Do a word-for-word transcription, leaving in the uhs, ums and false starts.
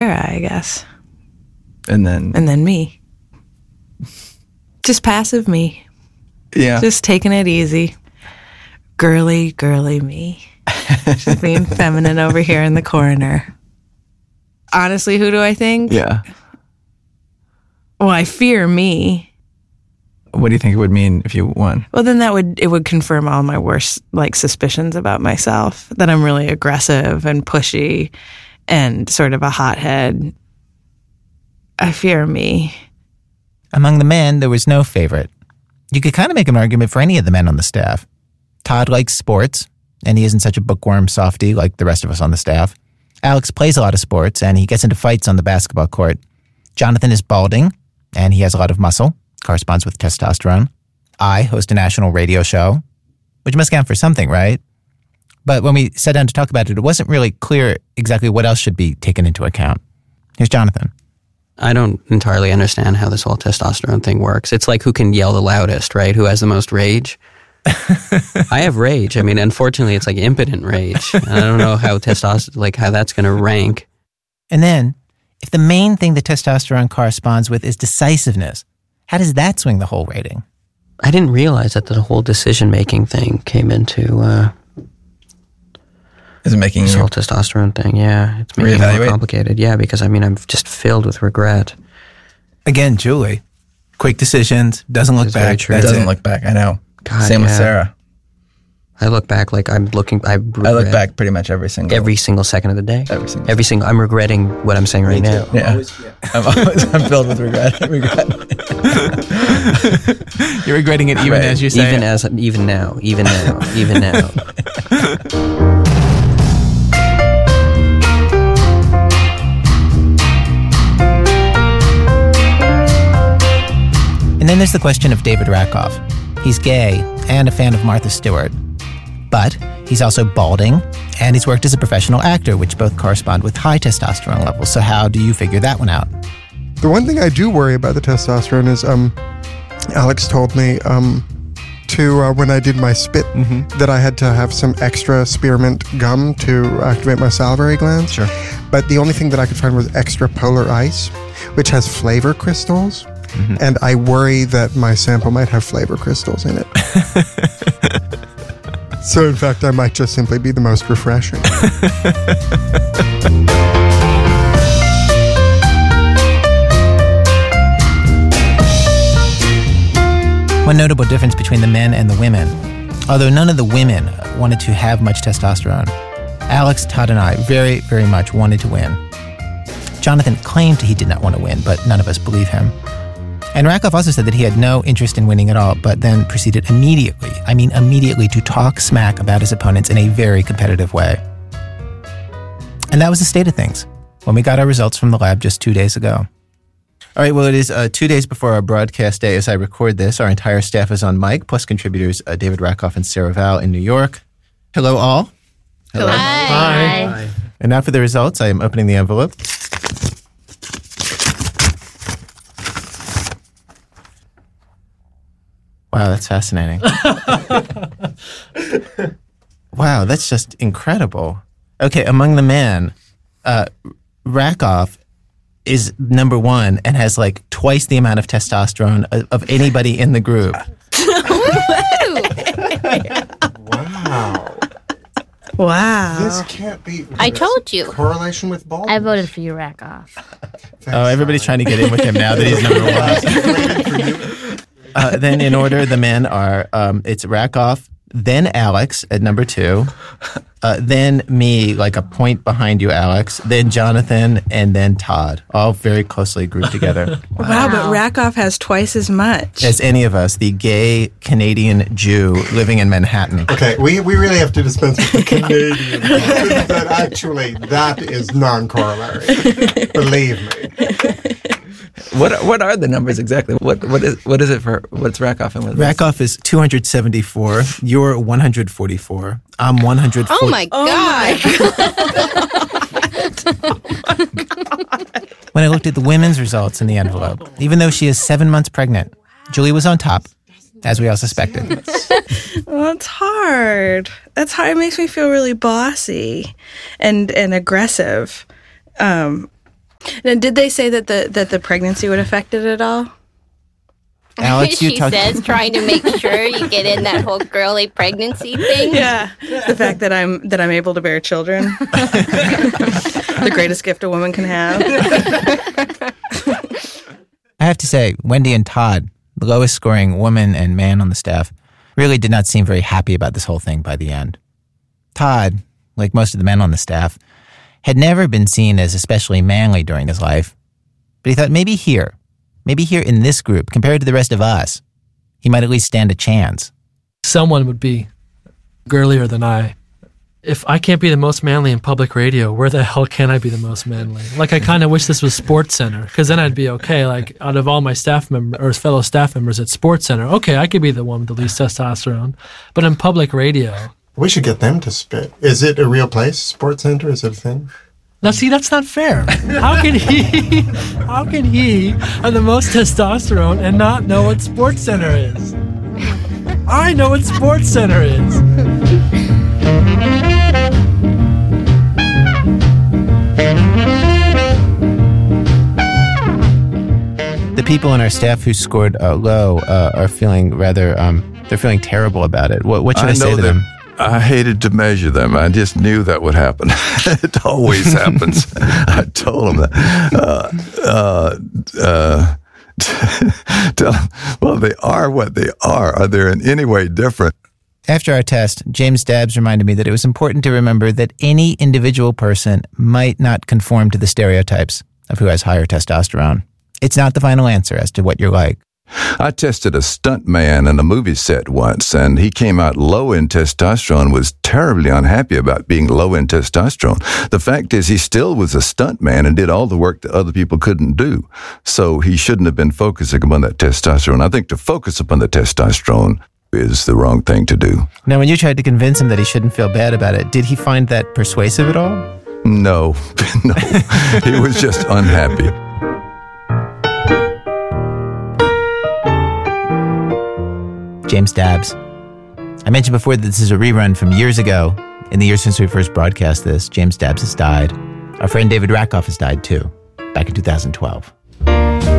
Sarah, I guess. And then... And then me. Just passive me. Yeah. Just taking it easy. Girly, girly me. Just being feminine over here in the corner. Honestly, who do I think? Yeah. Well, I fear me. What do you think it would mean if you won? Well, then that would, it would confirm all my worst, like, suspicions about myself. That I'm really aggressive and pushy and sort of a hothead. I fear me. Among the men, there was no favorite. You could kind of make an argument for any of the men on the staff. Todd likes sports, and he isn't such a bookworm softy like the rest of us on the staff. Alex plays a lot of sports, and he gets into fights on the basketball court. Jonathan is balding, and he has a lot of muscle, corresponds with testosterone. I host a national radio show, which must count for something, right? But when we sat down to talk about it, it wasn't really clear exactly what else should be taken into account. Here's Jonathan. I don't entirely understand how this whole testosterone thing works. It's like who can yell the loudest, right? Who has the most rage? I have rage. I mean, unfortunately, it's like impotent rage. I don't know how testosterone, like how that's going to rank. And then, if the main thing that testosterone corresponds with is decisiveness, how does that swing the whole rating? I didn't realize that the whole decision-making thing came into uh, Is it making this you whole testosterone thing. Yeah, it's making it more reevaluate? complicated. Yeah, because I mean, I'm just filled with regret. Again, Julie, quick decisions, doesn't look That's very back. true. It That's doesn't it. look back. I know. God, Same with yeah. Sarah. I look back like I'm looking. I, I regret look back pretty much every single every single second of the day. every single Every single. I'm regretting what I'm saying right now. Yeah. I'm always I'm filled with regret. regret. You're regretting it even Right. as you say Even it. as even now, even now, even now. And then there's the question of David Rakoff. He's gay and a fan of Martha Stewart. But he's also balding, and he's worked as a professional actor, which both correspond with high testosterone levels. So how do you figure that one out? The one thing I do worry about the testosterone is, um, Alex told me um, to, uh, when I did my spit, Mm-hmm. that I had to have some extra spearmint gum to activate my salivary glands. Sure. But the only thing that I could find was extra polar ice, which has flavor crystals. Mm-hmm. And I worry that my sample might have flavor crystals in it. So, in fact, I might just simply be the most refreshing. One notable difference between the men and the women. Although none of the women wanted to have much testosterone, Alex, Todd, and I very, very much wanted to win. Jonathan claimed he did not want to win, but none of us believe him. And Rakoff also said that he had no interest in winning at all, but then proceeded immediately, I mean immediately, to talk smack about his opponents in a very competitive way. And that was the state of things when we got our results from the lab just two days ago. All right, well, it is uh, two days before our broadcast day as I record this. Our entire staff is on mic, plus contributors uh, David Rakoff and Sarah Val in New York. Hello, all. Hello. Hi. Hi. And now for the results. I am opening the envelope. Wow, that's fascinating. Wow, that's just incredible. Okay, among the men, uh, Rakoff is number one and has like twice the amount of testosterone of, of anybody in the group. Wow. Wow. This can't be. I told you. Correlation with baldness. I voted for you, Rakoff. Oh, everybody's trying to get in with him now that he's number one. Uh, then in order, the men are, um, it's Rakoff, then Alex at number two, uh, then me, like a point behind you, Alex, then Jonathan, and then Todd, all very closely grouped together. Wow, but Wow. Rakoff has twice as much. As any of us, the gay Canadian Jew living in Manhattan. Okay, we, we really have to dispense with the Canadian. That actually, that is non-corollary. Believe me. What what are the numbers exactly? What what is what is it for? What's Rakoff and what? Rakoff is two hundred seventy-four. You're one hundred forty-four. I'm one hundred forty. Oh my god. When I looked at the women's results in the envelope, even though she is seven months pregnant, Julie was on top, as we all suspected. Well, that's hard. That's hard. It makes me feel really bossy and and aggressive. Um, And did they say that the that the pregnancy would affect it at all? Alex, you she talked. says, trying to make sure you get in that whole girly pregnancy thing. Yeah, the fact that I'm that I'm able to bear children, the greatest gift a woman can have. I have to say, Wendy and Todd, the lowest scoring woman and man on the staff, really did not seem very happy about this whole thing by the end. Todd, like most of the men on the staff, had never been seen as especially manly during his life, but he thought maybe here, maybe here in this group, compared to the rest of us, he might at least stand a chance. Someone would be girlier than I. If I can't be the most manly in public radio, where the hell can I be the most manly? Like, I kind of wish this was Sports Center, because then I'd be okay. Like, out of all my staff members, or fellow staff members at Sports Center, okay, I could be the one with the least testosterone. But in public radio... We should get them to spit. Is it a real place? Sports Center? Is it a thing? Now, see, that's not fair. How can he, how can he have the most testosterone and not know what Sports Center is? I know what Sports Center is. The people on our staff who scored uh, low uh, are feeling rather, um, they're feeling terrible about it. What, what should I, I say know to that them? I hated to measure them. I just knew that would happen. It always happens. I told them that. Uh, uh, uh, tell them, well, they are what they are. Are they in any way different? After our test, James Dabbs reminded me that it was important to remember that any individual person might not conform to the stereotypes of who has higher testosterone. It's not the final answer as to what you're like. I tested a stunt man in a movie set once, and he came out low in testosterone, was terribly unhappy about being low in testosterone. The fact is, he still was a stunt man and did all the work that other people couldn't do. So he shouldn't have been focusing upon that testosterone. I think to focus upon the testosterone is the wrong thing to do. Now, when you tried to convince him that he shouldn't feel bad about it, did he find that persuasive at all? No, no. He was just unhappy. James Dabbs. I mentioned before that this is a rerun from years ago. In the years since we first broadcast this, James Dabbs has died. Our friend David Rakoff has died too, back in two thousand twelve.